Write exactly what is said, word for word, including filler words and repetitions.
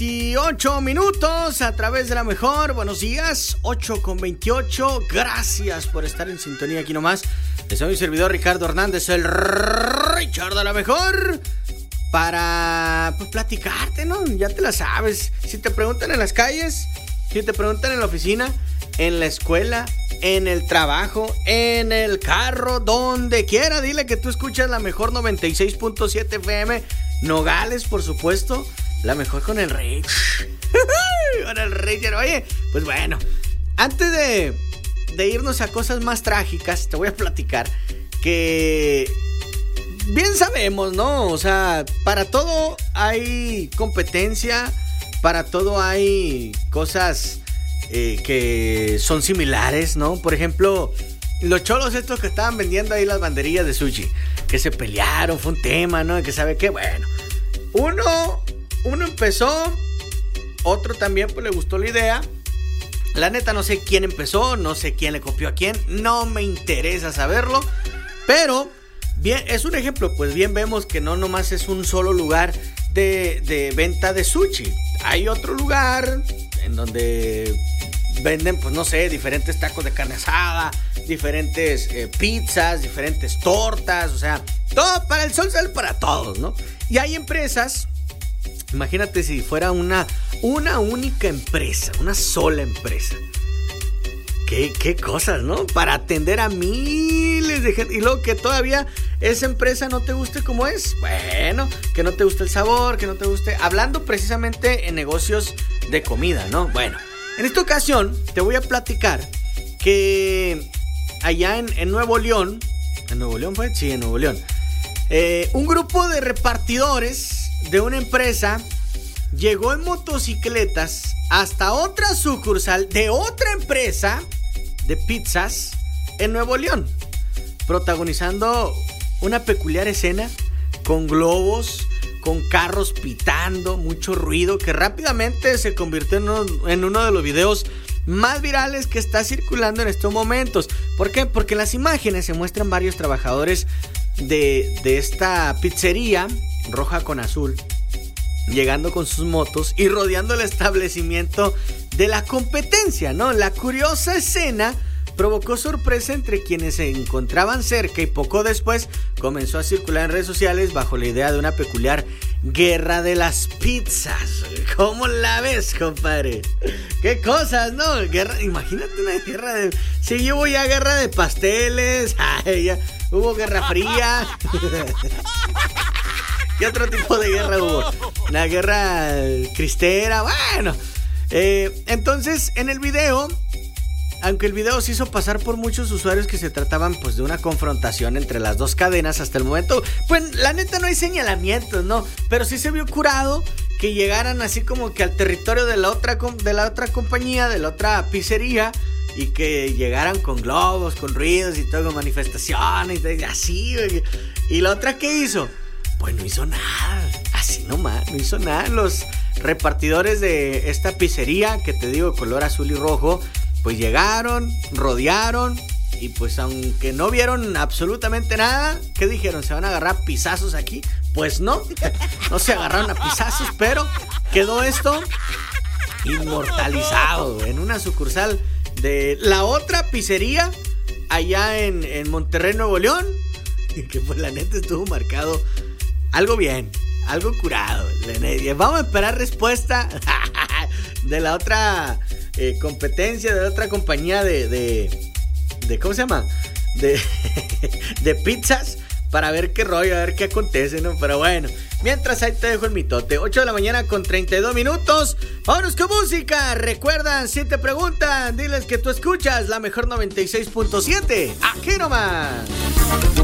veintiocho minutos a través de la mejor. Buenos días, ocho con veintiocho. Gracias por estar en sintonía aquí nomás. Soy mi servidor Ricardo Hernández, el Richard de la mejor. Para pues platicarte, ¿no? Ya te la sabes. Si te preguntan en las calles, si te preguntan en la oficina, en la escuela, en el trabajo, en el carro, donde quiera, dile que tú escuchas la mejor noventa y seis punto siete F M. Nogales, por supuesto. La mejor con el Rich. Con el Richard. Oye, pues bueno, antes de, de irnos a cosas más trágicas, te voy a platicar que bien sabemos, ¿no? O sea, para todo hay competencia, para todo hay cosas eh, que son similares, ¿no? Por ejemplo, los cholos estos que estaban vendiendo ahí las banderillas de sushi, que se pelearon, fue un tema, ¿no? Que sabe qué, bueno, uno, uno empezó, otro también pues le gustó la idea. La neta no sé quién empezó, no sé quién le copió a quién, no me interesa saberlo, pero bien, es un ejemplo, pues bien vemos que no nomás es un solo lugar de, de venta de sushi. Hay otro lugar en donde venden, pues no sé, diferentes tacos de carne asada, diferentes eh, pizzas, diferentes tortas, o sea, todo para el sol sale para todos, ¿no? Y hay empresas, imagínate si fuera una, una única empresa, una sola empresa. ¿Qué, qué cosas, ¿no? Para atender a miles de gente. Y luego que todavía esa empresa no te guste como es. Bueno, que no te guste el sabor, que no te guste. Hablando precisamente en negocios de comida, ¿no? Bueno, en esta ocasión te voy a platicar que allá en, en Nuevo León. ¿En Nuevo León fue? Sí, en Nuevo León. Eh, un grupo de repartidores de una empresa llegó en motocicletas hasta otra sucursal de otra empresa de pizzas en Nuevo León, protagonizando una peculiar escena con globos, con carros pitando, mucho ruido, que rápidamente se convirtió en uno, en uno de los videos más virales que está circulando en estos momentos. ¿Por qué? Porque en las imágenes se muestran varios trabajadores de, de esta pizzería roja con azul llegando con sus motos y rodeando el establecimiento de la competencia, ¿no? La curiosa escena provocó sorpresa entre quienes se encontraban cerca y poco después comenzó a circular en redes sociales bajo la idea de una peculiar guerra de las pizzas. ¿Cómo la ves, compadre? ¿Qué cosas, no? Guerra, imagínate una guerra de... Sí, hubo ya guerra de pasteles, ay, ya hubo guerra fría. ¿Qué otro tipo de guerra hubo? Una guerra cristera, bueno. Eh, entonces, en el video, aunque el video se hizo pasar por muchos usuarios que se trataban pues de una confrontación entre las dos cadenas hasta el momento, pues la neta no hay señalamientos, ¿no? Pero sí se vio curado que llegaran así como que al territorio de la otra, de la otra compañía, de la otra pizzería, y que llegaran con globos, con ruidos y todo, con manifestaciones, y así, güey. Y la otra, ¿qué hizo? Pues no hizo nada, así nomás, no hizo nada. Los repartidores de esta pizzería, que te digo, color azul y rojo, pues llegaron, rodearon y pues aunque no vieron absolutamente nada, ¿qué dijeron? ¿Se van a agarrar pisazos aquí? Pues no, no se agarraron a pisazos, pero quedó esto inmortalizado en una sucursal de la otra pizzería allá en, en Monterrey, Nuevo León, que pues la neta estuvo marcado algo bien, algo curado. Vamos a esperar respuesta de la otra eh, competencia, de la otra compañía de, de, de ¿cómo se llama? De, de pizzas, para ver qué rollo, a ver qué acontece, ¿no? Pero bueno, mientras ahí te dejo el mitote. ocho de la mañana con treinta y dos minutos. Vámonos con música. Recuerdan, si te preguntan, diles que tú escuchas la mejor noventa y seis punto siete. Aquí nomás.